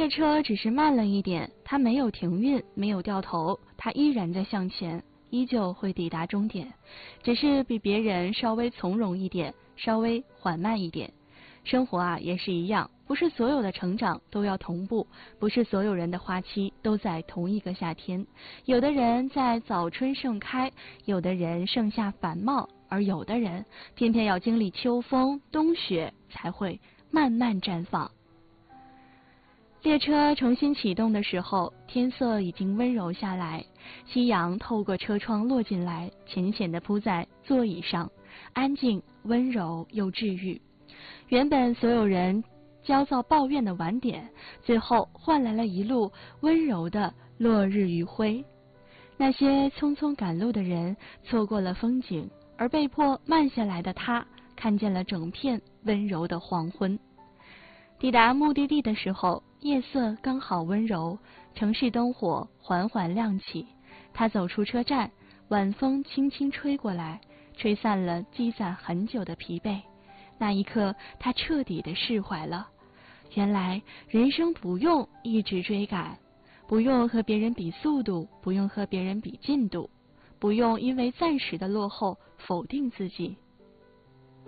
列车只是慢了一点，它没有停运，没有掉头，它依然在向前，依旧会抵达终点，只是比别人稍微从容一点，稍微缓慢一点。生活啊也是一样，不是所有的成长都要同步，不是所有人的花期都在同一个夏天。有的人在早春盛开，有的人盛夏繁茂，而有的人偏偏要经历秋风冬雪才会慢慢绽放。列车重新启动的时候，天色已经温柔下来，夕阳透过车窗落进来，浅浅地铺在座椅上，安静、温柔又治愈。原本所有人焦躁抱怨的晚点，最后换来了一路温柔的落日余晖。那些匆匆赶路的人错过了风景，而被迫慢下来的他看见了整片温柔的黄昏。抵达目的地的时候，夜色刚好温柔，城市灯火缓缓亮起。他走出车站，晚风轻轻吹过来，吹散了积攒很久的疲惫。那一刻，他彻底的释怀了。原来人生不用一直追赶，不用和别人比速度，不用和别人比进度，不用因为暂时的落后否定自己。